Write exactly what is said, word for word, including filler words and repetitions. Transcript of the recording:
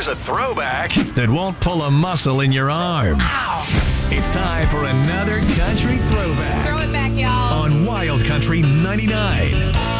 Here's a throwback that won't pull a muscle in your arm. Ow. It's time for another country throwback. Throw it back, y'all. On Wild Country ninety-nine.